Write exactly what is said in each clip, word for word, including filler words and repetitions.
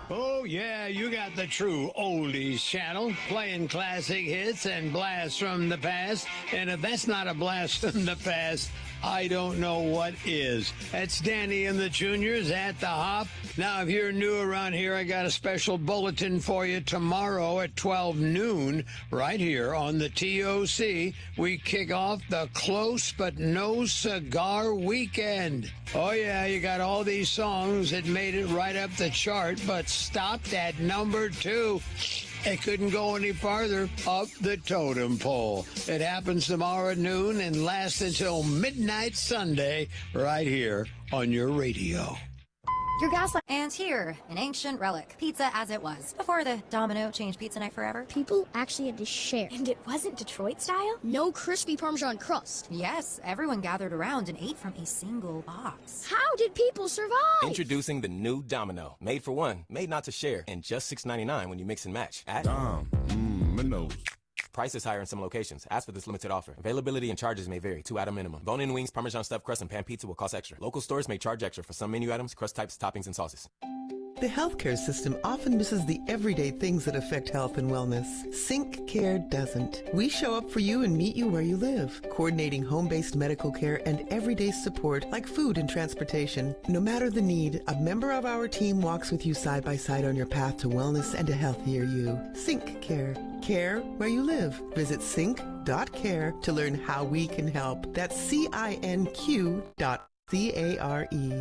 Oh, yeah, you got the true oldies channel, playing classic hits and blasts from the past. And if that's not a blast from the past, I don't know what is. That's Danny and the Juniors at the Hop. Now, if you're new around here, I got a special bulletin for you tomorrow at twelve noon, right here on the T O C. We kick off the Close But No Cigar Weekend. Oh, yeah, you got all these songs that made it right up the chart, but stopped at number two. It couldn't go any farther up the totem pole. It happens tomorrow at noon and lasts until midnight Sunday right here on your radio. Your gaslight. And here, an ancient relic. Pizza as it was. Before the Domino changed pizza night forever. People actually had to share. And it wasn't Detroit style? No crispy Parmesan crust. Yes, everyone gathered around and ate from a single box. How did people survive? Introducing the new Domino. Made for one, made not to share. And just six ninety-nine when you mix and match. At Dom, mmm, Minos. Price is higher in some locations. Ask for this limited offer. Availability and charges may vary. Two item minimum. Bone-in wings, Parmesan stuffed crust, and pan pizza will cost extra. Local stores may charge extra for some menu items, crust types, toppings, and sauces. The healthcare system often misses the everyday things that affect health and wellness. Sync Care doesn't. We show up for you and meet you where you live, coordinating home-based medical care and everyday support like food and transportation. No matter the need, a member of our team walks with you side by side on your path to wellness and a healthier you. Sync Care. Care where you live. Visit sync dot care to learn how we can help. That's C I N Q dot C A R E.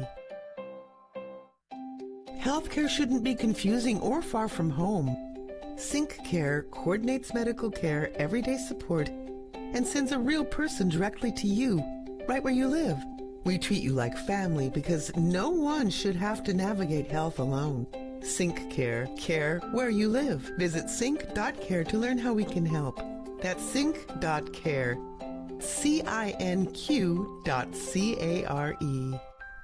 Healthcare shouldn't be confusing or far from home. Sync Care coordinates medical care, everyday support, and sends a real person directly to you, right where you live. We treat you like family because no one should have to navigate health alone. Sync Care, care where you live. Visit sync dot care to learn how we can help. That's sync dot care. C I N Q dot C A R E.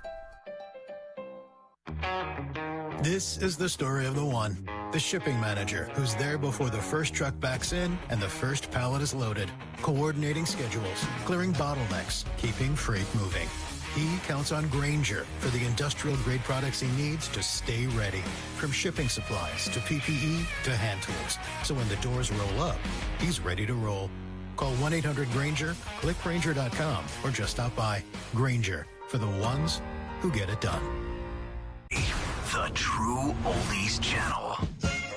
This is the story of the one, the shipping manager, who's there before the first truck backs in and the first pallet is loaded, coordinating schedules, clearing bottlenecks, keeping freight moving. He counts on Grainger for the industrial-grade products he needs to stay ready, from shipping supplies to P P E to hand tools. So when the doors roll up, he's ready to roll. Call one eight hundred Grainger, click Grainger dot com, or just stop by. Grainger, for the ones who get it done. The True Oldies Channel.